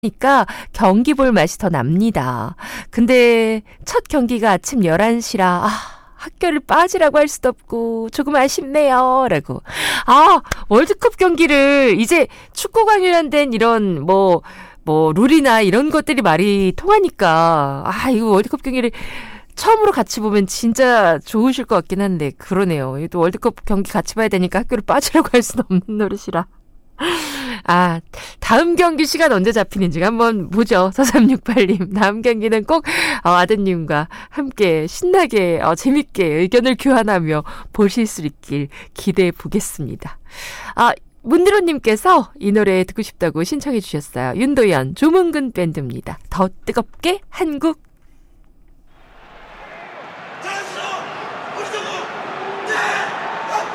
니까 경기 볼 맛이 더 납니다. 근데 첫 경기가 아침 11시라 학교를 빠지라고 할 수도 없고 조금 아쉽네요. 라고. 월드컵 경기를 이제 축구 관련된 이런 룰이나 이런 것들이 말이 통하니까 이거 월드컵 경기를 처음으로 같이 보면 진짜 좋으실 것 같긴 한데 그러네요. 또 월드컵 경기 같이 봐야 되니까 학교를 빠지라고 할 수는 없는 노릇이라. 다음 경기 시간 언제 잡히는지 한번 보죠. 4368님. 다음 경기는 꼭 아드님과 함께 신나게 재밌게 의견을 교환하며 보실 수 있길 기대해 보겠습니다. 문드로님께서 이 노래 듣고 싶다고 신청해 주셨어요. 윤도현, 조문근 밴드입니다. 더 뜨겁게 한국.